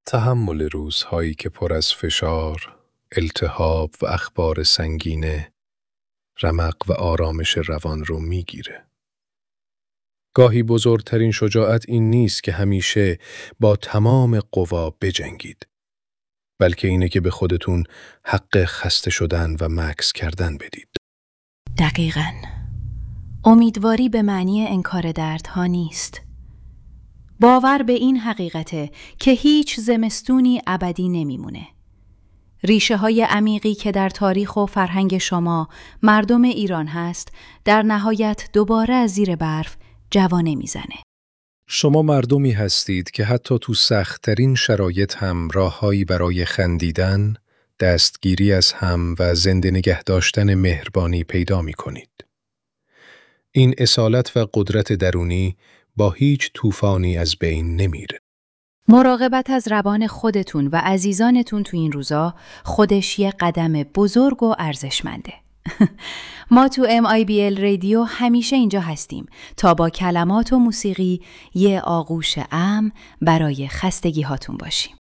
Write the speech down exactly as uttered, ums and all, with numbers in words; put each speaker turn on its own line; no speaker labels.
تحمل روزهایی که پر از فشار، التهاب و اخبار سنگینه، رمق و آرامش روان رو میگیره. گاهی بزرگترین شجاعت این نیست که همیشه با تمام قوا بجنگید، بلکه اینه که به خودتون حق خسته شدن و مکث کردن بدید.
دقیقاً. امیدواری به معنی انکار دردها نیست. باور به این حقیقته که هیچ زمستونی ابدی نمیمونه. ریشه های عمیقی که در تاریخ و فرهنگ شما مردم ایران هست، در نهایت دوباره از زیر برف جوانه میزنه.
شما مردمی هستید که حتی تو سخت‌ترین شرایط هم راههایی برای خندیدن، دستگیری از هم و زنده نگه داشتن مهربانی پیدا می کنید. این اصالت و قدرت درونی با هیچ طوفانی از بین نمیره.
مراقبت از روان خودتون و عزیزانتون تو این روزا خودش یه قدم بزرگ و ارزشمنده. ما تو ام آی بی ال رادیو همیشه اینجا هستیم تا با کلمات و موسیقی یه آغوش امن برای خستگی هاتون باشیم.